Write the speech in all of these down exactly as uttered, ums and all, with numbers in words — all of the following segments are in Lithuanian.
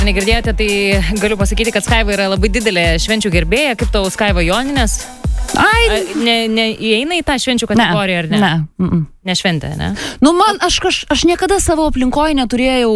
Negirdėjote, tai galiu pasakyti, kad Skaiva yra labai didelė švenčių gerbėja. Kaip tau Skaiva Joninės? Ai, ne, ne, įeina į tą švenčių kategoriją, ar ne? Ne, ne. Ne šventė, ne? Nu, man, aš, aš, aš niekada savo aplinkoje neturėjau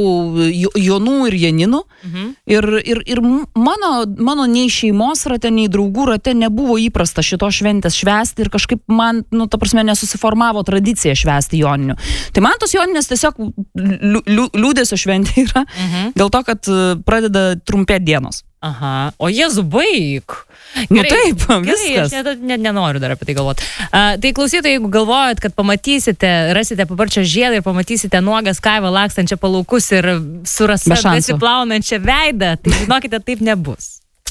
Jonų ir Janinų. Mhm. Ir, ir, ir mano, mano nei šeimos rate, nei draugų rate nebuvo įprasta šito šventės švęsti ir kažkaip man, nu, ta prasme, nesusiformavo tradicija švęsti Joninių. Tai man tos Joninės tiesiog liu, liu, liūdėsio šventė yra, mhm. dėl to, kad pradeda trumpėti dienos. Aha, o Jėzu, baig. Nu taip, gerai, viskas. Aš net, net nenoriu dar apie tai galvoti. Uh, tai klausytojai, jeigu galvojat, kad pamatysite, rasite paparčio žiedą ir pamatysite nuogą Skaivą lakstančią palaukus ir su rasa besiplaunančią veidą, tai žinokite, taip nebus.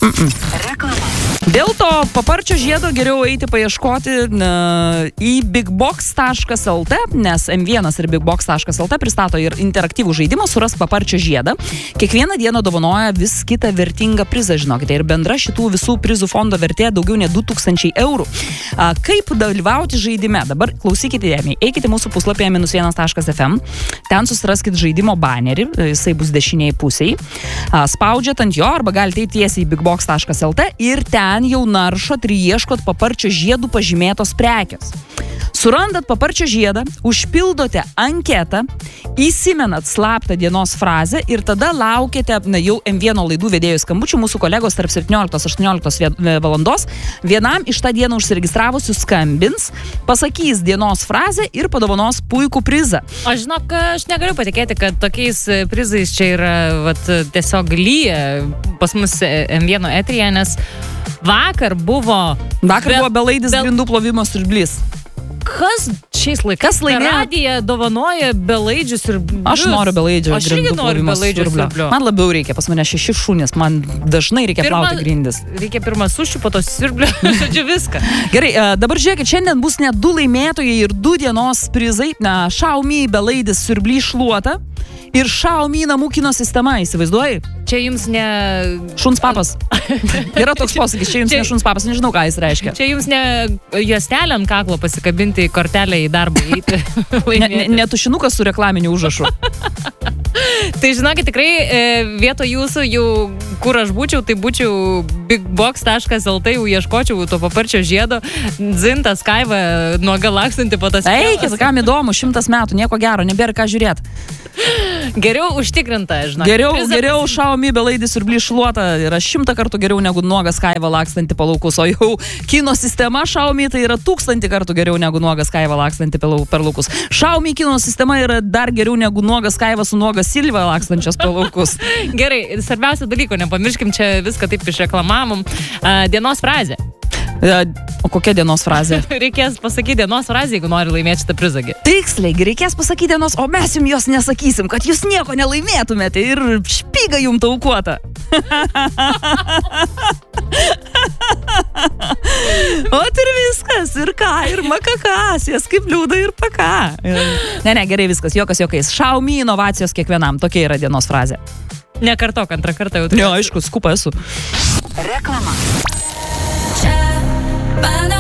Reklama. Dėl to paparčio žiedo geriau eiti paieškoti na, į bigbox taškas lt, nes em vienas ir bigbox taškas lt pristato ir interaktyvų žaidimą Surask paparčio žiedą. Kiekvieną dieną dovanoja vis kitą vertingą prizą, žinokite, ir bendra šitų visų prizų fondo vertė daugiau nei du tūkstančiai eurų. A, kaip dalyvauti žaidime? Dabar klausykite dėmiai, eikite mūsų puslapyje minus vienas taškas ef em, ten susiraskite žaidimo banerį, jisai bus dešiniai pusiai, a, spaudžiat ant jo arba galite eiti tiesiai į bigbox taškas lt ir ten jau naršot ir ieškot paparčio žiedų pažymėtos prekės. Surandat paparčio žiedą, užpildote anketą, įsimenat slaptą dienos frazę ir tada laukiate na, jau em vieno laidų vedėjų skambučių. Mūsų kolegos tarp septynioliktos aštuonioliktos valandos vienam iš tą dieną užsiregistravusių skambins, pasakys dienos frazę ir padovanos puikų prizą. Aš žinok, aš negaliu patikėti, kad tokiais prizais čia yra vat, tiesiog lyja pas mus em vieno eteryje, nes vakar buvo... Vakar be, buvo belaidis be... grindų plovimo siurblys. Kas šiais laikais radiją dovanoja belaidžius ir blius? Aš noriu belaidžio Aš irgi noriu belaidžio siurblio. Man labiau reikia, pas mane šeši šunės, man dažnai reikia pirma, plauti grindis. Reikia pirmą sušių, po to siurblio, žodžiu viską. Gerai, dabar žiūrėkit, šiandien bus net du laimėtojai ir du dienos prizai. Na, Xiaomi belaidis siurblys šluota ir Xiaomi namų kino sistema, įsivaizduoji? Čia jums ne... Šuns papas. Yra toks posakis, čia jums čia... ne šuns papas, nežinau, ką jis reiškia. Čia jums ne juostelę ant kaklo pasikabinti, kortelę į darbą įeiti. ne, ne, ne tušinukas su reklaminiu užrašu. Tai žinokit, tikrai vietoj jūsų jau, kur aš būčiau, tai būčiau bigbox taškas lt, jau ieškočiau to paparčio žiedo, Zinta, Skaiva, nuoga lakstanti po tas... Eikis, kam įdomu, šimtas metų, nieko gero, nebėra ką žiūrėti. Geriau užtikrinta, žinok. Geriau, geriau Xiaomi belaidis ir blišluota yra šimtą kartų geriau negu nuogas Skaiva lakstanti palaukus, o jau kino sistema Xiaomi tai yra tūkstantį kartų geriau negu nuogas Skaiva lakstanti per laukus. Xiaomi kino sistema yra dar geriau negu nuogas Skaiva su nuogas Silva lakstančios palaukus. Gerai, svarbiausia dalyko, nepamirškim, čia viską taip išreklamavom. Uh, dienos frazė. O kokia dienos frazė? Reikės pasakyti dienos frazę, jeigu nori laimėti šitą prizą. Tiksliai, reikės pasakyti dienos, o mes jums jos nesakysim, kad jūs nieko nelaimėtumėte ir špyga jums taukuota. O ir viskas, ir ką, ir makakas, jas kaip liūda ir paka. Ne, ne, gerai viskas, jokas jokais. Xiaomi inovacijos kiekvienam, tokia yra dienos frazė. Nekartok, antrą kartą jau turėjau. Ne, aišku, skupa esu. Reklama. Čia